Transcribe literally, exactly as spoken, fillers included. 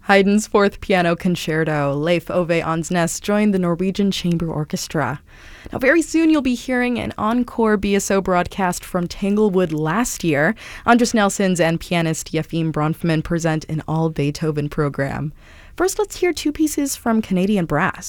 Haydn's Fourth Piano Concerto, Leif Ove Ansnes, joined the Norwegian Chamber Orchestra. Now, very soon you'll be hearing an encore B S O broadcast from Tanglewood last year. Anders Nelsons and pianist Yefim Bronfman present an all Beethoven program. First, let's hear two pieces from Canadian brass.